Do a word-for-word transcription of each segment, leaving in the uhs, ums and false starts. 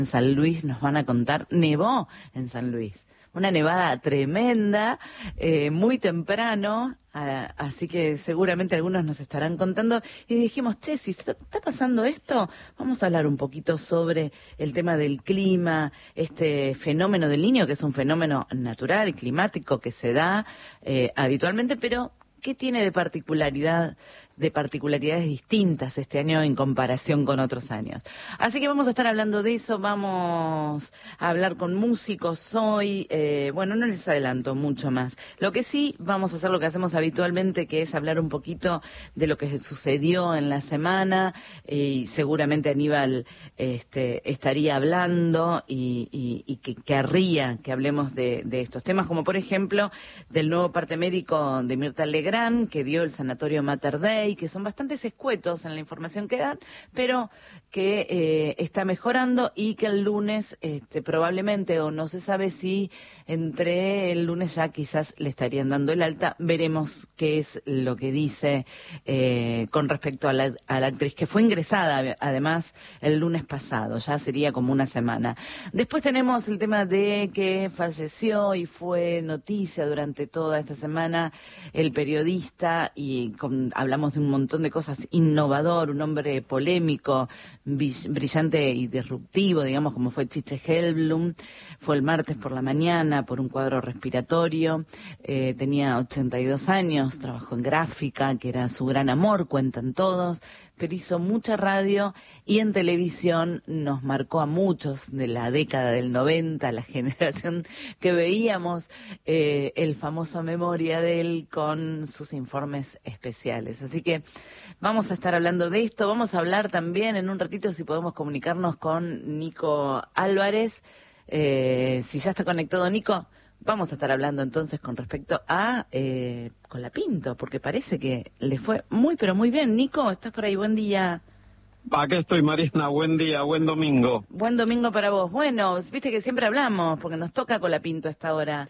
En San Luis nos van a contar, nevó en San Luis, una nevada tremenda, eh, muy temprano, a, así que seguramente algunos nos estarán contando, y dijimos, che, si está, está pasando esto, vamos a hablar un poquito sobre el tema del clima, este fenómeno del Niño, que es un fenómeno natural y climático que se da eh, habitualmente, pero ¿qué tiene de particularidad, de particularidades distintas este año en comparación con otros años? Así que vamos a estar hablando de eso, vamos a hablar con músicos hoy, eh, bueno, no les adelanto mucho más. Lo que sí, vamos a hacer lo que hacemos habitualmente, que es hablar un poquito de lo que sucedió en la semana, y seguramente Aníbal este, estaría hablando y, y, y que querría que hablemos de, de estos temas, como por ejemplo del nuevo parte médico de Mirta Legrand, que dio el Sanatorio Mater Dei, que son bastantes escuetos en la información que dan, pero que eh, está mejorando y que el lunes este, probablemente, o no se sabe si entre el lunes ya quizás le estarían dando el alta. Veremos qué es lo que dice eh, con respecto a la, a la actriz, que fue ingresada además el lunes pasado, ya sería como una semana. Después tenemos el tema de que falleció y fue noticia durante toda esta semana el periodista, y con, hablamos de un montón de cosas, innovador, un hombre polémico, brillante y disruptivo, digamos, como fue Chiche Hellblum. Fue el martes por la mañana por un cuadro respiratorio, eh, tenía ochenta y dos años, trabajó en gráfica, que era su gran amor, cuentan todos, pero hizo mucha radio y en televisión nos marcó a muchos de la década del noventa, la generación que veíamos eh, el famoso Memoria de él con sus informes especiales. Así que vamos a estar hablando de esto, vamos a hablar también en un ratito si podemos comunicarnos con Nico Álvarez, eh, si ya está conectado Nico. Vamos a estar hablando entonces con respecto a eh, Colapinto, porque parece que le fue muy pero muy bien. Nico, ¿estás por ahí? Buen día. Acá estoy, Mariana, buen día, buen domingo. Buen domingo para vos. Bueno, viste que siempre hablamos, porque nos toca Colapinto a esta hora.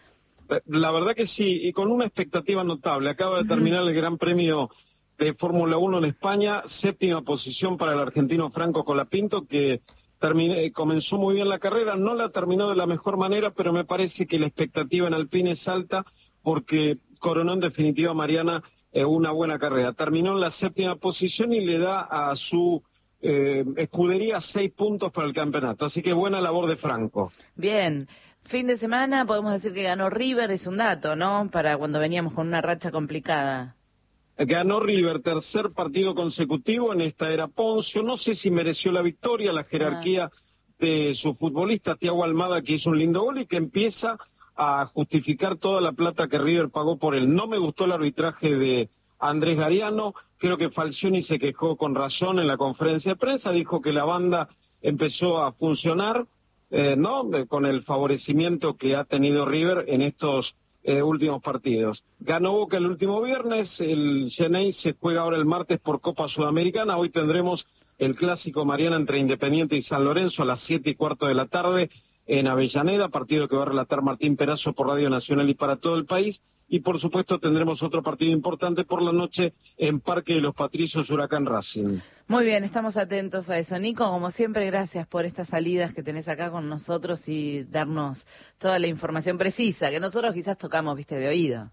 La verdad que sí, y con una expectativa notable. Acaba de terminar uh-huh. el Gran Premio de Fórmula uno en España, séptima posición para el argentino Franco Colapinto, que terminé, comenzó muy bien la carrera, no la terminó de la mejor manera, pero me parece que la expectativa en Alpine es alta, porque coronó en definitiva, Mariana, eh, una buena carrera. Terminó en la séptima posición y le da a su eh, escudería seis puntos para el campeonato, así que buena labor de Franco. Bien. Fin de semana, podemos decir que ganó River, es un dato, ¿no? Para cuando veníamos con una racha complicada. Ganó River, tercer partido consecutivo en esta era Poncio. No sé si mereció la victoria, la jerarquía ah. de su futbolista, Thiago Almada, que hizo un lindo gol y que empieza a justificar toda la plata que River pagó por él. No me gustó el arbitraje de Andrés Gariano, creo que Falcioni se quejó con razón en la conferencia de prensa, dijo que la banda empezó a funcionar, eh, ¿no? Con el favorecimiento que ha tenido River en estos Eh, últimos partidos. Ganó Boca el último viernes, el Xenei se juega ahora el martes por Copa Sudamericana. Hoy tendremos el clásico, Mariana, entre Independiente y San Lorenzo a las siete y cuarto de la tarde en Avellaneda, partido que va a relatar Martín Perazo por Radio Nacional y para todo el país. Y por supuesto tendremos otro partido importante por la noche en Parque de los Patricios, Huracán Racing. Muy bien, estamos atentos a eso. Nico, como siempre, gracias por estas salidas que tenés acá con nosotros y darnos toda la información precisa, que nosotros quizás tocamos, viste, de oído.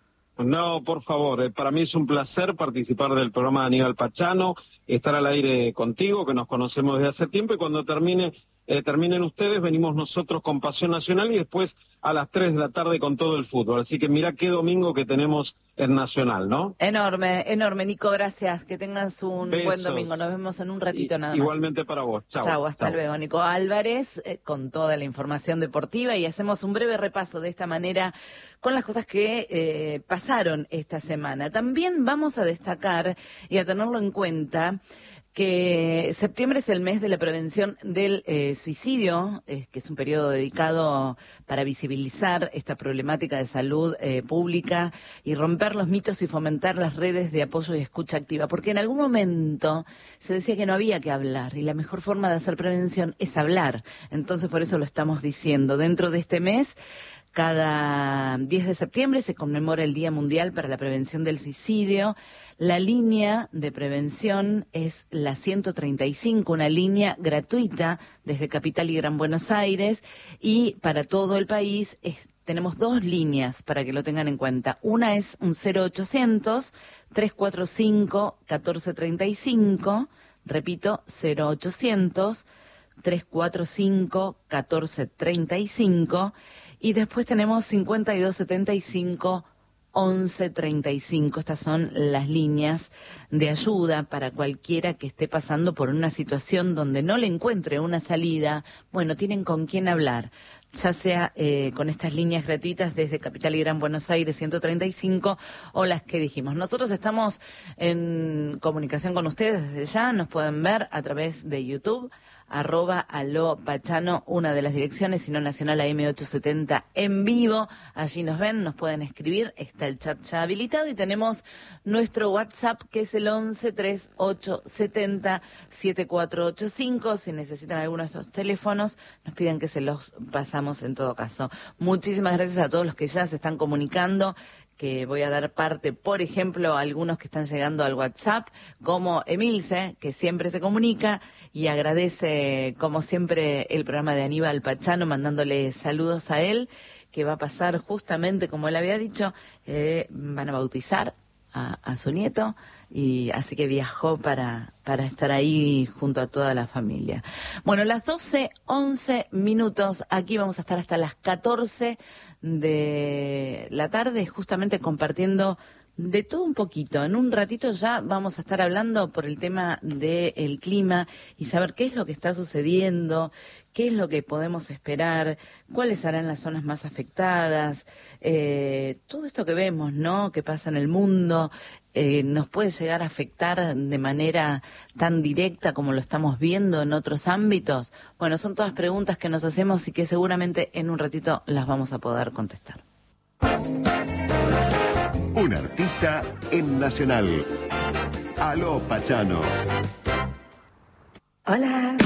No, por favor, eh, para mí es un placer participar del programa de Aníbal Pachano, estar al aire contigo, que nos conocemos desde hace tiempo, y cuando termine eh, terminen ustedes, venimos nosotros con Pasión Nacional y después a las tres de la tarde con todo el fútbol. Así que mira qué domingo que tenemos en Nacional, ¿no? Enorme, enorme, Nico, gracias. Que tengas un Besos. Buen domingo. Nos vemos en un ratito y, nada más. Igualmente para vos. Chau. Chau, hasta Chau. luego. Nico Álvarez, eh, con toda la información deportiva, y hacemos un breve repaso de esta manera con las cosas que eh, pasaron esta semana. También vamos a destacar y a tenerlo en cuenta que septiembre es el mes de la prevención del eh, suicidio, eh, que es un periodo dedicado para visibilizar esta problemática de salud eh, pública y romper los mitos y fomentar las redes de apoyo y escucha activa, porque en algún momento se decía que no había que hablar y la mejor forma de hacer prevención es hablar. Entonces por eso lo estamos diciendo. Dentro de este mes Cada diez de septiembre se conmemora el Día Mundial para la Prevención del Suicidio. La línea de prevención es la ciento treinta y cinco, una línea gratuita desde Capital y Gran Buenos Aires, y para todo el país es, tenemos dos líneas para que lo tengan en cuenta. Una es un cero ochocientos, trescientos cuarenta y cinco, catorce treinta y cinco, repito, cero ochocientos, trescientos cuarenta y cinco, catorce treinta y cinco, y después tenemos cincuenta y dos setenta y cinco, once treinta y cinco. Estas son las líneas de ayuda para cualquiera que esté pasando por una situación donde no le encuentre una salida. Bueno, tienen con quién hablar, ya sea eh, con estas líneas gratuitas desde Capital y Gran Buenos Aires ciento treinta y cinco, o las que dijimos. Nosotros estamos en comunicación con ustedes desde ya, nos pueden ver a través de YouTube, arroba Aló Pachano, una de las direcciones, sino Nacional A M ochocientos setenta en vivo. Allí nos ven, nos pueden escribir, está el chat ya habilitado, y tenemos nuestro WhatsApp, que es el once, treinta y ocho, setenta, setenta y cuatro ochenta y cinco. Si necesitan alguno de estos teléfonos, nos piden que se los pasamos en todo caso. Muchísimas gracias a todos los que ya se están comunicando, que voy a dar parte, por ejemplo, a algunos que están llegando al WhatsApp, como Emilce, que siempre se comunica y agradece, como siempre, el programa de Aníbal Pachano, mandándole saludos a él, que va a pasar justamente, como él había dicho, eh, van a bautizar a, a su nieto, y así que viajó para, para estar ahí junto a toda la familia. Bueno, las doce, once minutos, aquí vamos a estar hasta las catorce de la tarde, justamente compartiendo de todo un poquito. En un ratito ya vamos a estar hablando por el tema del clima y saber qué es lo que está sucediendo, qué es lo que podemos esperar, cuáles serán las zonas más afectadas, eh, todo esto que vemos, ¿no?, que pasa en el mundo, eh, nos puede llegar a afectar de manera tan directa como lo estamos viendo en otros ámbitos. Bueno, son todas preguntas que nos hacemos y que seguramente en un ratito las vamos a poder contestar. Un artista en Nacional. Aló Pachano. Hola.